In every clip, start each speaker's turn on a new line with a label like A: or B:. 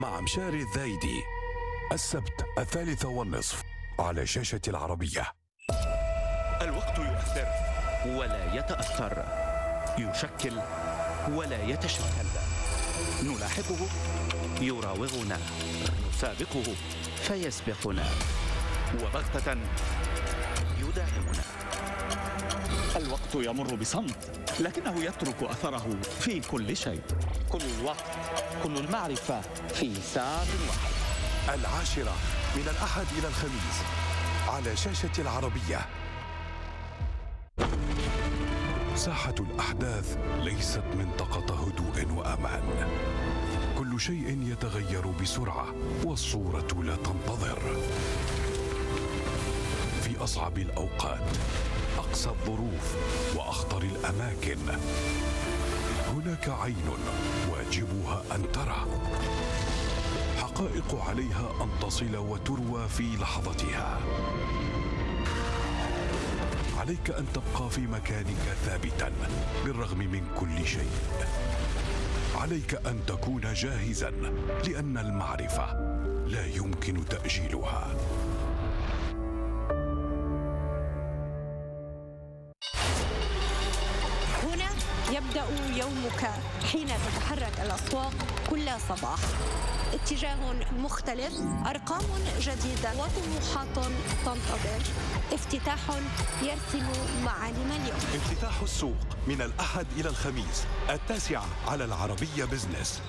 A: مع مشاري الذايدي السبت 1:30 على شاشة العربية.
B: الوقت يؤثر ولا يتأثر، يشكل ولا يتشكل، نلاحقه يراوغنا، نسابقه فيسبقنا، وبغتة يداهمنا. الوقت يمر بصمت، لكنه يترك أثره في كل شيء. كل الوقت، كل المعرفة في ساعة واحدة.
A: 10 من الأحد إلى الخميس على شاشة العربية. ساحة الأحداث ليست منطقة هدوء وأمان، كل شيء يتغير بسرعة والصورة لا تنتظر. في أصعب الأوقات، أقسى الظروف وأخطر الأماكن، هناك عين واجبها أن ترى، حقائق عليها أن تصل وتروى في لحظتها. عليك أن تبقى في مكانك ثابتا بالرغم من كل شيء. عليك أن تكون جاهزا لأن المعرفة لا يمكن تأجيلها.
C: هنا يبدأ يومك حين تتحرك الأسواق كل صباح. اتجاه مختلف، أرقام جديدة وطموحات تنتظر. افتتاح يرسم معالم اليوم.
A: افتتاح السوق من الأحد إلى الخميس 9 على العربية بزنس.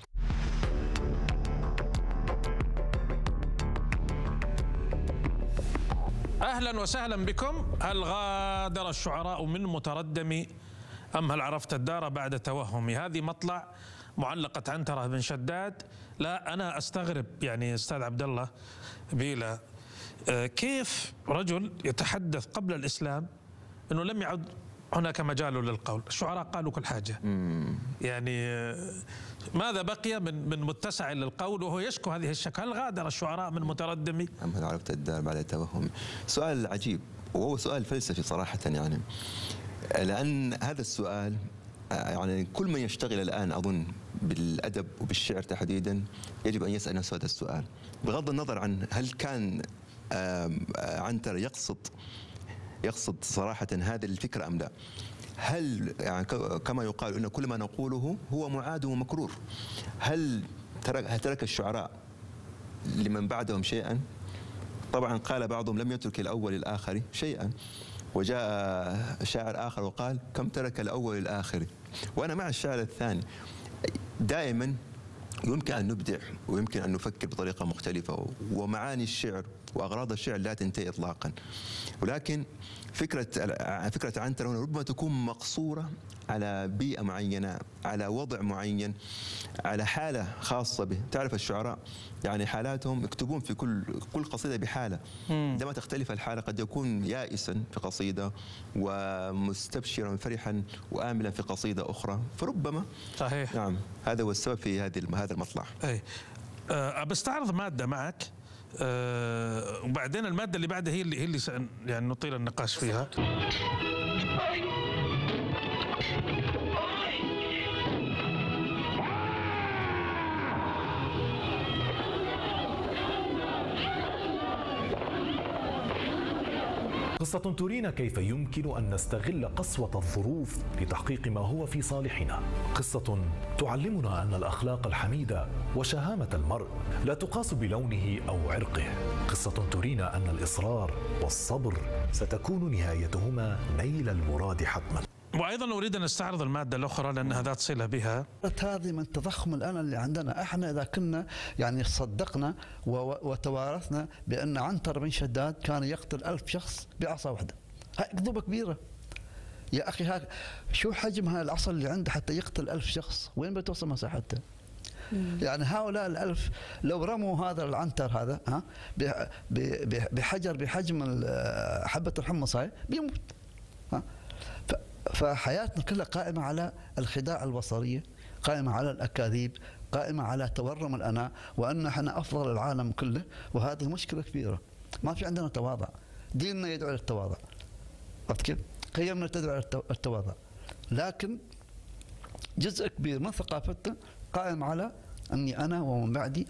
D: أهلا وسهلا بكم. هل غادر الشعراء من متردمي أم هل عرفت الدار بعد توهمي؟ هذه مطلع معلقة عنترة بن شداد. لا أنا أستغرب يعني أستاذ عبد الله بيلا، كيف رجل يتحدث قبل الإسلام أنه لم يعد هناك مجال للقول، الشعراء قالوا كل حاجة، يعني ماذا بقي من متسع للقول وهو يشكو هذه الشكوى؟ هل غادر الشعراء من متردمي
E: أم هل عرفت الدار بعد توهمي؟ سؤال عجيب وهو سؤال فلسفي صراحة، يعني لأن هذا السؤال يعني كل من يشتغل الآن أظن بالأدب وبالشعر تحديدا يجب أن يسأل نفسه هذا السؤال، بغض النظر عن هل كان عنتر يقصد صراحة هذه الفكرة أم لا. هل يعني كما يقال أن كل ما نقوله هو معاد ومكرور، هل ترك الشعراء لمن بعدهم شيئا؟ طبعا قال بعضهم لم يترك الأول الآخر شيئا، وجاء شاعر آخر وقال كم ترك الأول الآخر. وأنا مع الشاعر الثاني، دائما يمكن أن نبدع ويمكن أن نفكر بطريقة مختلفة، ومعاني الشعر وأغراض الشعر لا تنتهي إطلاقا، ولكن فكرة عنتر هنا ربما تكون مقصورة على بيئة معينة، على وضع معين، على حالة خاصة به. تعرف الشعراء يعني حالاتهم يكتبون في كل قصيدة بحالة، عندما تختلف الحالة قد يكون يائسا في قصيدة ومستبشرا فرحا وآملا في قصيدة أخرى، فربما
D: صحيح.
E: نعم هذا هو السبب في هذا المطلع.
D: أي بستعرض مادة معك، وبعدين المادة اللي بعدها هي اللي يعني نطيل النقاش فيها.
F: قصة ترينا كيف يمكن أن نستغل قسوة الظروف لتحقيق ما هو في صالحنا. قصة تعلمنا أن الأخلاق الحميدة وشهامة المرء لا تقاس بلونه أو عرقه. قصة ترينا أن الإصرار والصبر ستكون نهايتهما نيل المراد حتما.
D: وأيضا أريد أن أستعرض المادة الأخرى لأنها ذات صلة بها.
G: هذه من تضخم الآن اللي عندنا احنا، إذا كنا يعني صدقنا وتوارثنا بأن عنتر بن شداد كان يقتل 1000 شخص بعصا واحدة، هاي أكذوبة كبيرة يا أخي. شو حجم هاي العصا اللي عنده حتى يقتل 1000 شخص؟ وين بتوصل مساحته؟ يعني هؤلاء ال1000 لو رموا هذا العنتر هذا بحجر بحجم حبة الحمص هاي بيموت. فحياتنا كلها قائمة على الخداع البصرية، قائمة على الأكاذيب، قائمة على تورم الأنا، وأن احنا أفضل العالم كله، وهذه مشكلة كبيرة. ما في عندنا تواضع، ديننا يدعو للتواضع، عرفت كيف؟ قيمنا تدعو للتواضع، لكن جزء كبير من ثقافتنا قائم على أني أنا ومن بعدي